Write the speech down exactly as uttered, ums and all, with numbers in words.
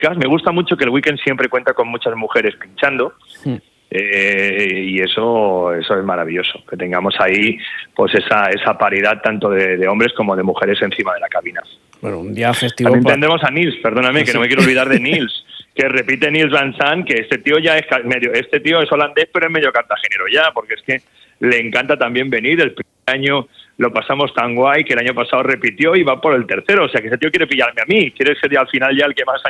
Me gusta mucho que el Weekend siempre cuenta con muchas mujeres pinchando. Sí. Eh, y eso eso es maravilloso, que tengamos ahí pues esa esa paridad tanto de, de hombres como de mujeres encima de la cabina. Bueno, un día festivo. También para... tendremos a Nils, perdóname, que no me quiero olvidar de Nils, que repite Nils Van Sant, que este tío ya es medio, este tío es holandés, pero es medio cartagenero ya, porque es que le encanta también venir. El primer año lo pasamos tan guay que el año pasado repitió y va por el tercero, o sea que ese tío quiere pillarme a mí, quiere ser al final ya el que más